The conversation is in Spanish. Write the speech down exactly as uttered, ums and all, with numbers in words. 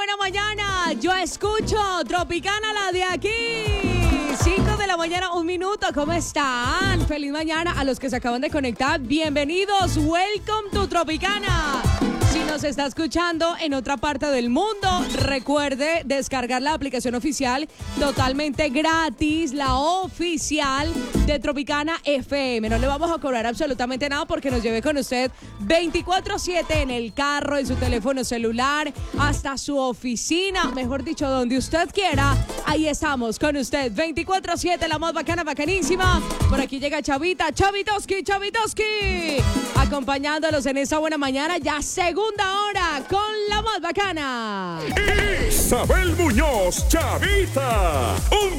buena mañana. Yo escucho Tropicana, la de aquí. cinco de la mañana, un minuto. ¿Cómo están? Feliz mañana a los que se acaban de conectar. Bienvenidos. Welcome to Tropicana. Si nos está escuchando en otra parte del mundo, recuerde descargar la aplicación oficial totalmente gratis, la oficial de Tropicana F M. No le vamos a cobrar absolutamente nada porque nos lleve con usted veinticuatro siete en el carro, en su teléfono celular, hasta su oficina, mejor dicho, donde usted quiera. Ahí estamos con usted, veinticuatro siete, la más bacana, bacanísima. Por aquí llega Chavita, Chavitoski, Chavitoski, acompañándolos en esta buena mañana, ya segunda hora con la más bacana. Isabel Muñoz, Chavita. Un